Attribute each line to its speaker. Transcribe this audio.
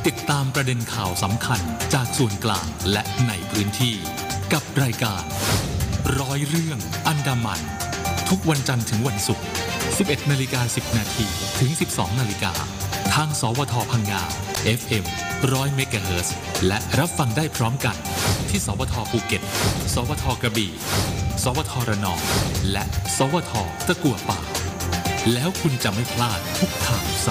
Speaker 1: ติดตามประเด็นข่าวสำคัญจากส่วนกลางและในพื้นที่กับรายการร้อยเรื่องอันดามันทุกวันจันทร์ถึงวันศุกร์ 11:10 นาทีถึง 12 นาฬิกาทางสวทพังงา FM 100 เมกะเฮิรตซ์และรับฟังได้พร้อมกันที่สวทภูเก็ต สวทกระบี่ สวทระนองและสวทตะกั่วป่าแล้วคุณจะไม่พลาดทุกข่าวส